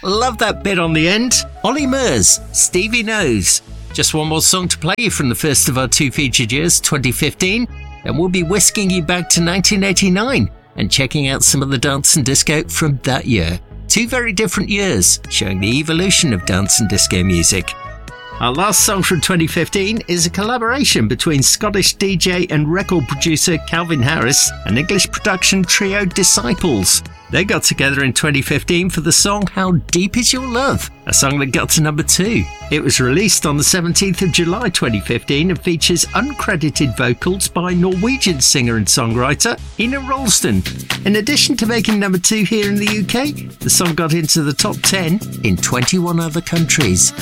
Love that bit on the end. Ollie Murs, Stevie Knows. Just one more song to play you from the first of our two featured years, 2015, and we'll be whisking you back to 1989 and checking out some of the dance and disco from that year. Two very different years, showing the evolution of dance and disco music. Our last song from 2015 is a collaboration between Scottish DJ and record producer Calvin Harris and English production trio Disciples. They got together in 2015 for the song How Deep Is Your Love, a song that got to number 2. It was released on the 17th of July 2015 and features uncredited vocals by Norwegian singer and songwriter Ina Rolston. In addition to making number 2 here in the UK, the song got into the top 10 in 21 other countries.